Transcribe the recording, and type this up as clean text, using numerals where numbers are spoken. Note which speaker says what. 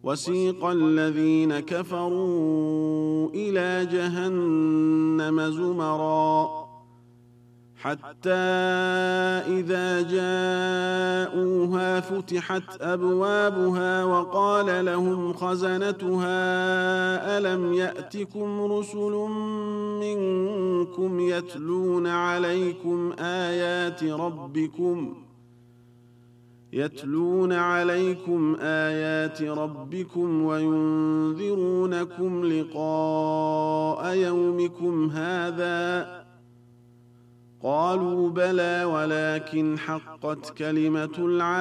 Speaker 1: وسيق الذين كفروا إلى جهنم زمرا حتى إذا جاءوها فتحت أبوابها وقال لهم خزنتها ألم يأتكم رسل منكم يتلون عليكم آيات ربكم وينذرونكم لقاء يومكم هذا قالوا بلى ولكن حقت كلمة العذاب